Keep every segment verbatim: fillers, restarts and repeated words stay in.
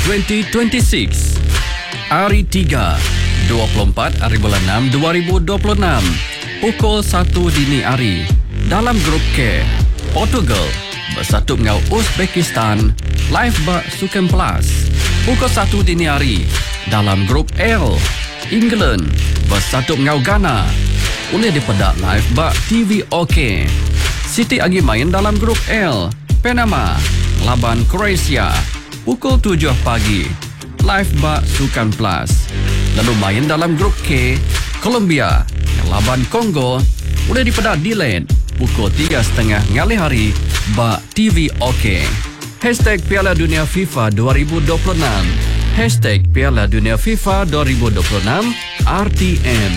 dua ribu dua puluh enam. Hari tiga, dua puluh empat hari bulan enam dua ribu dua puluh enam. Pukul satu dini hari. Dalam grup K, Portugal bersatu dengan Uzbekistan live bak Sukan Plus. Pukul satu dini hari. Dalam grup L, England bersatu dengan Ghana. Boleh dipedak live bak T V OK. Siti lagi main dalam grup L, Panama laban Croatia. Pukul tujuh pagi. Live bak Sukan Plus. Lalu main dalam grup K, Colombia laban Kongo. Boleh dipedak delayed pukul tiga tiga puluh ngali hari bak T V OK. Hashtag Piala Dunia FIFA dua ribu dua puluh enam. Hashtag Piala Dunia FIFA dua ribu dua puluh enam R T M.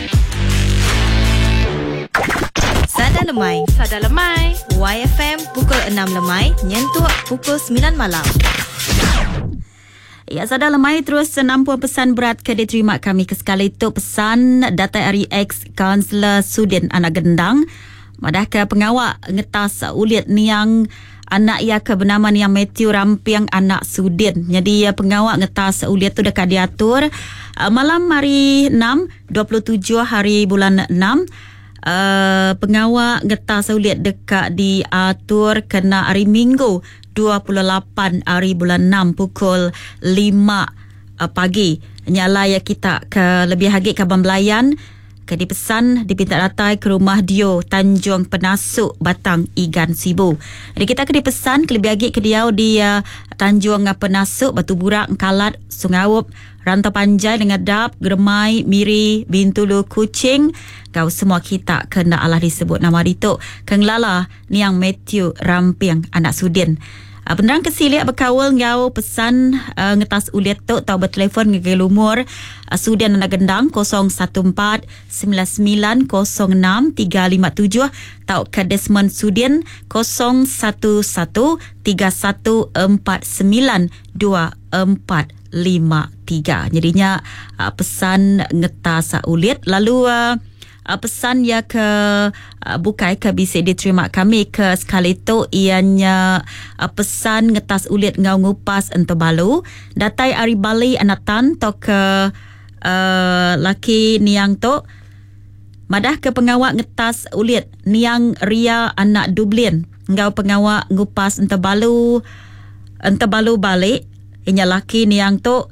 Sada Lemai. Sada Lemai. Y F M pukul enam Lemai, nyentuh pukul sembilan malam. Ya, Sada Lemai terus nampuan pesan berat ke diterima kami ke sekali itu pesan Datai Ari X Kaunselor Sudin Anak Gendang. Madah ke pengawak ngetas ulit niang anak ia ke bernama niang Matthew Rampiang anak Sudin. Jadi ya, pengawak ngetas ulit tu dekat diatur uh, malam hari enam dua puluh tujuh hari bulan enam. Uh, pengawak ngetas ulit dekat diatur kena hari Minggu dua puluh lapan hari bulan enam pukul lima uh, pagi. Nyala ya kita ke lebih lagi kaban belayan ke dipesan dipinta datai ke rumah Dio Tanjung Penasuk Batang Igan Sibu. Jadi kita ke dipesan ke lebih lagi ke dia di uh, Tanjung Penasuk Batu Burak Kalat Sungawup Rantau Panjai dengan Dap Germai Miri Bintulu Kucing. Kau semua kita kena Allah disebut nama dituk Kenglala Niang Matthew Rampiang anak Sudin. Uh, Penderang kesilik berkawal ngau pesan uh, ngetas ulit tu tau bertelefon ngegel umur uh, Sudin anak gendang kosong satu empat sembilan sembilan kosong enam tiga lima tujuh tau ke Desmond Sudin kosong satu satu tiga satu empat sembilan dua empat lima tiga. Jadinya uh, pesan ngetas uh, ulit lalu uh, Uh, pesan ya ke uh, bukai ke bisik diterima kami ke sekali tu ianya uh, pesan ngetas ulit ngau ngupas ento balu datai ari Bali anatan to ke uh, laki niang tu madah ke pengawak ngetas ulit niang Ria anak Dublin ngau pengawak ngupas ento balu ento balu balik inya laki niang tu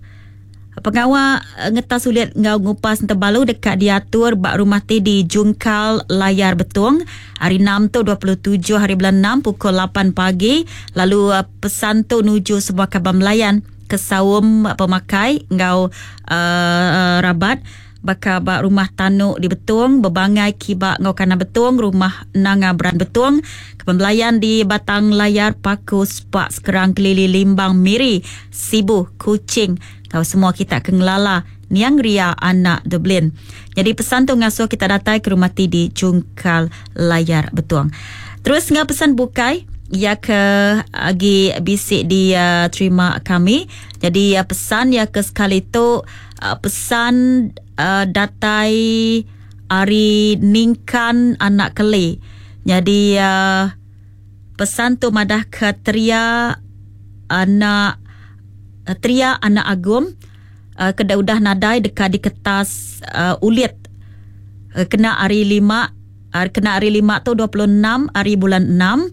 pengawak ngetas ulit ngau ngupas terbalu dekat diatur bak rumah ti di Jungkal Layar Betung hari enam tu dua puluh tujuh hari bulan enam pukul lapan pagi. Lalu uh, pesan tu nuju sebuah kabar melayan ke Sawum pemakai ngau uh, uh, rabat baka bak rumah Tanuk di Betung bebangai kibak ngau kana Betung rumah Nanga Beran Betung kepembelayan di Batang Layar Paku Spak Sekerang Kelili Limbang Miri Sibu Kucing. Kau semua kita kengelala Niang Ria anak Dublin. Jadi pesan tu ngasuh kita datai ke rumah ti di Jungkal Layar Betuang. Terus ngah pesan bukai ya ke agi bisik di uh, terima kami. Jadi uh, pesan ya ke sekali tu uh, pesan uh, datai Ari Ningkan anak Keli. Jadi uh, pesan tu madah ke Tria anak Uh, Tria anak Agum uh, kena udah nadai dekat di kertas uh, ulit uh, kena hari lima uh, kena hari lima tu dua puluh enam hari bulan enam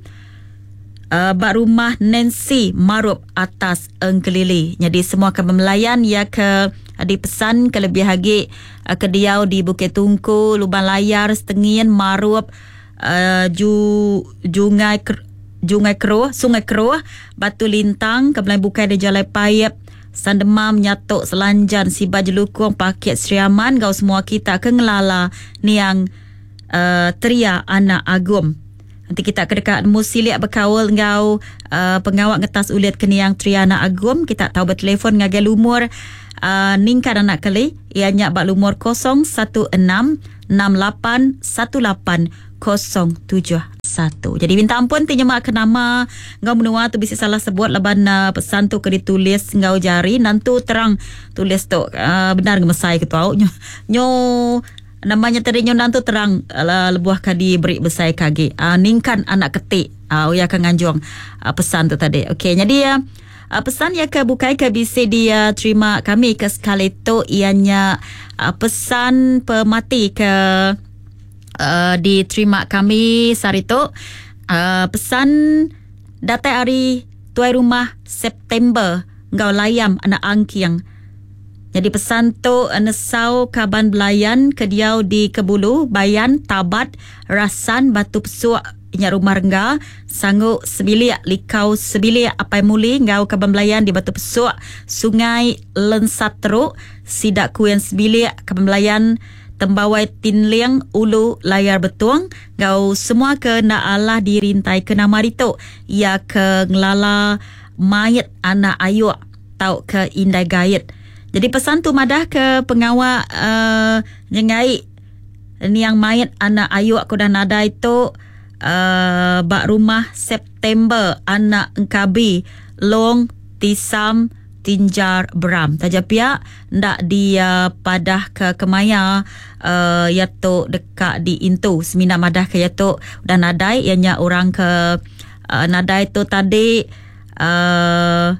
uh, bak rumah Nancy Marup atas Engkelili. Jadi semua ke Melayan ya ke uh, dipesan ke lebih lagi uh, ke diau di Bukit Tungku Lubang Layar Setengin Marup uh, Ju Jungai Jungai Keruh, Sungai Keruh, Batu Lintang, Kebelai Bukai di Jalai Payap, Sandemam, Nyatok, Selanjan, Siba Jelukong, Pakit Sri Aman, kau semua kita kengelala niang uh, Tria anak Agum. Nanti kita ke dekat musilik berkawal ngau uh, pengawak ngetas ulit ke niang Tria anak Agum. Kita tahu bertelefon ngagal umur uh, Ningkan anak Keli. Ianya bak lumur kosong satu enam enam lapan satu lapan kosong tujuh satu. Jadi minta ampun tinya mak ke nama ngau menua tu bisa salah sebut laban uh, pesan tu ke ditulis ngau jari nantu terang tulis tu uh, benar ngemesai ke tau nyo, nyo namanya tadi nyo nantu terang uh, lebuah kadi beri besai kagi uh, Ningkan anak ketik uh, ya kan nganjung uh, pesan tu tadi. Okey, jadi uh, uh, pesan yang ke bukai ke bisi dia terima kami ke sekali tu ianya uh, pesan pemati ke uh, diterima kami sari tu uh, pesan datai hari tuai rumah September ngau layam anak angkiang. Jadi pesan tu nesau kaban belayan kediau di Kebulu, Bayan, Tabat, Rasan, Batu Pesuak, inya rumah rengga, sanggup sebilik likau sebilik apai muli ngau kaban belayan di Batu Pesuak, Sungai Lensat Teruk, sidak kuyen sebilik kaban belayan Tembawai Tinliang Ulu Layar Betuang ngau semua ke naalah dirintai ke nama itu ia ke ngelala mayat anak ayuk tau ke Indai Gayet. Jadi pesan tu madah ke pengawal uh, nyengai ni yang mayat anak ayuk aku dah nada itu uh, bak rumah September anak engkabi long tisam tinjar beram taja pihak ndak dia padah ke kemaya uh, yato dekat di intu semina madah ke yato dah nadai ianya orang ke uh, nadai tu tadi uh,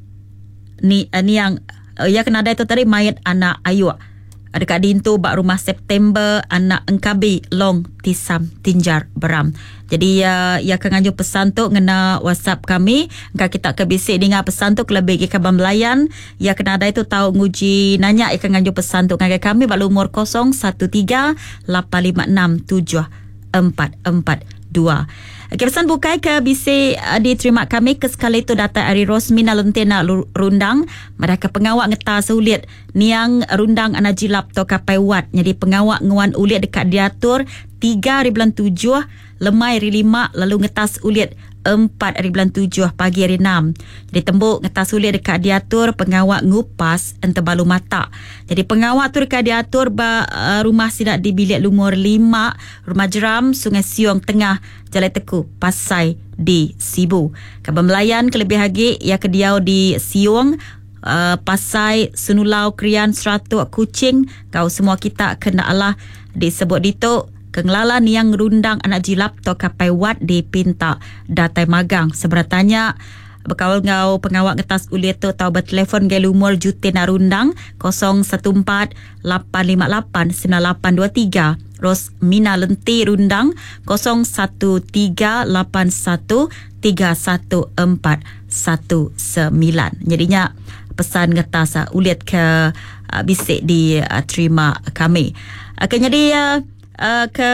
ni uh, ni yang Uh, ya kena ada itu tadi mayat anak ayuk dekat dintu bak rumah September anak engkabi long tisam tinjar beram. Jadi ya ya akan ngajuk pesan tu ngena WhatsApp kami engka kita ke bisik dengar pesan tu kelebih ke kaban belayan ya kena ada itu tahu nguji nanya akan ngajuk pesan tu ngagai kami bak umur kosong satu tiga lapan lima enam tujuh empat empat dua. Okay, pesan bukai ke bisik uh, diterima kami ke sekali itu data Ari Rosmina Lentena Rundang mereka pengawak ngeta seulit niang rundang anak jilap to kapai wat jadi pengawak nguan ulit dekat diatur tiga hari bulan tujuh lemai hari lima lalu ngetas ulit empat hari bulan tujuh pagi hari enam. Jadi tembuk ngetas ulit dekat diatur pengawak ngupas ente balu mata. Jadi pengawak tu dekat diatur ba uh, rumah sidak di bilik lumur lima rumah jeram Sungai Siong Tengah Jalan Teku Pasai di Sibu. Kaban Melayan kelebih lagi ia kediau di Siong uh, Pasai Sunulau Krian Seratuk Kucing kau semua kita kena Allah disebut dituk Kengelala niang rundang anak jilap to kapai wat di pinta datai magang. Seberatanya berkawal ngau pengawak ngetas ulit tu tau bertelefon gaya lumur Jutina Rundang kosong satu empat lapan lima lapan sembilan lapan dua tiga. Rosmina Lenti Rundang kosong satu tiga lapan satu tiga satu empat satu sembilan. Jadinya pesan ngetas uh, ulit ke uh, bisik di uh, terima kami. Akan uh, jadi uh, Uh, ke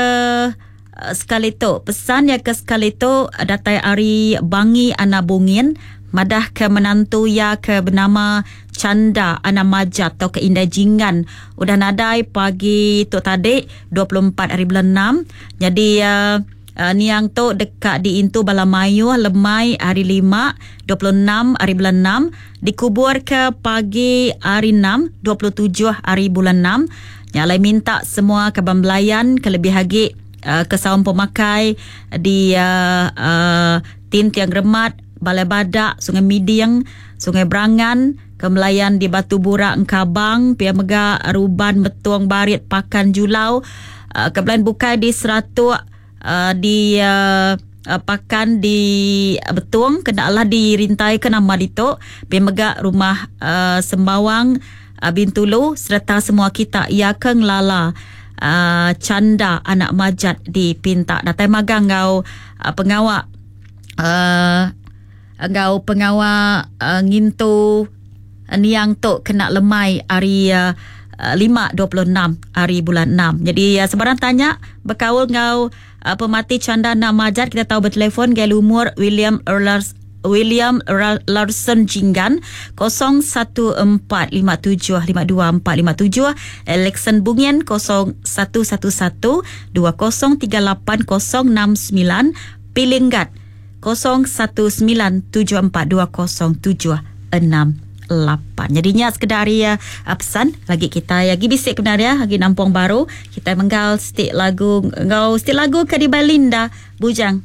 uh, sekali tu pesan ya ke sekali tu uh, datai Ari Bangi anak Bungin madah ke menantu ya ke bernama Canda anak Majat atau ke Indai Jingan udah nadai pagi tu tadi dua puluh empat hari bulan enam jadi uh, uh, niang tu dekat di Intu Balamayu lemai hari lima dua puluh enam hari bulan enam dikubur ke pagi hari enam dua puluh tujuh hari bulan enam. Yang lain minta semua kaban belayan kelebih lagi uh, kesawan pemakai di uh, uh, Tin Tiang Remat, Balai Badak, Sungai Midiang, Sungai Berangan, kemelayan di Batu Burak, Engkabang, Pia Mega, Ruban, Betuang, Barit, Pakan, Julau, uh, kebelayan bukai di Seratuk, uh, di uh, uh, Pakan, di uh, Betuang, kenalah dirintai ke nama Dito, Pia Mega, Rumah uh, Sembawang, Bintulu serta semua kita ia keng lala uh, Canda anak Majat di pinta datai magang ngau uh, pengawak uh, ngau pengawak uh, ngintu uh, niang tu kena lemai hari uh, lima dua puluh enam hari bulan enam. Jadi uh, sebarang tanya berkaul ngau uh, pemati Canda anak Majat kita tahu bertelefon gaya umur William Erlers William Larson Jinggan kosong satu empat lima tujuh lima dua empat lima tujuh, Alexan Bungian kosong satu satu satu dua kosong tiga lapan kosong enam sembilan, Pilinggat kosong satu sembilan tujuh empat dua kosong tujuh enam lapan. Jadinya sekedar ya pesan lagi kita ya gi bisik benar ya lagi Nampung Baru kita menggal stik lagu ngau stik lagu ke di Balinda Bujang